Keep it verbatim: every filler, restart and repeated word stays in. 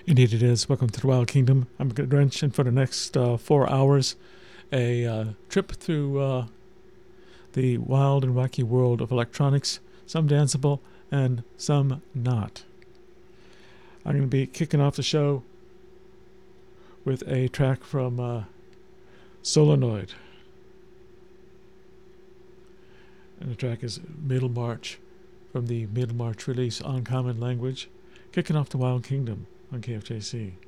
Indeed it is. Welcome to the Wild Kingdom. I'm Drench, and for the next uh, four hours, a uh, trip through uh, the wild and wacky world of electronics, some danceable and some not. I'm going to be kicking off the show with a track from uh, Solenoid. And the track is Middlemarch from the Middlemarch release Uncommon Language, kicking off the Wild Kingdom on K F J C.